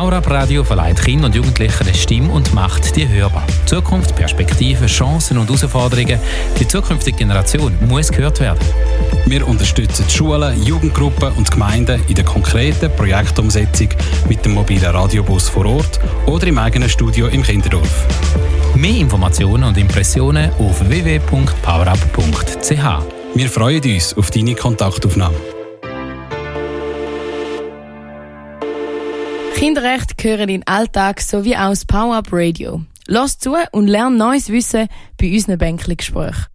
Power-Up Radio verleiht Kindern und Jugendlichen eine Stimme und macht die hörbar. Zukunft, Perspektiven, Chancen und Herausforderungen. Die zukünftige Generation muss gehört werden. Wir unterstützen Schulen, Jugendgruppen und Gemeinden in der konkreten Projektumsetzung mit dem mobilen Radiobus vor Ort oder im eigenen Studio im Kinderdorf. Mehr Informationen und Impressionen auf www.powerup.ch. Wir freuen uns auf deine Kontaktaufnahme. Kinderrechte gehören in den Alltag sowie auch das Power-Up Radio. Lass zu und lerne neues Wissen bei unseren Bänkli-Gesprächen.